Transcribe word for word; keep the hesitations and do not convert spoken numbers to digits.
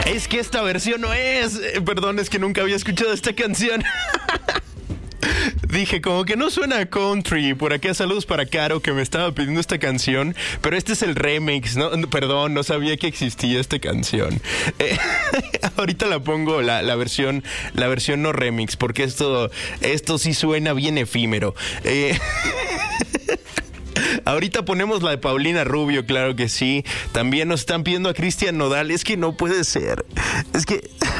Es que esta versión no es. Eh, perdón, es que nunca había escuchado esta canción. Dije, como que no suena a country. Por acá, saludos para Caro, que me estaba pidiendo esta canción. Pero este es el remix, ¿no? Perdón, no sabía que existía esta canción. Eh, ahorita la pongo, la, la versión la versión no remix, porque esto, esto sí suena bien efímero. Eh... Ahorita ponemos la de Paulina Rubio, claro que sí. También nos están pidiendo a Cristian Nodal. Es que no puede ser. Es que...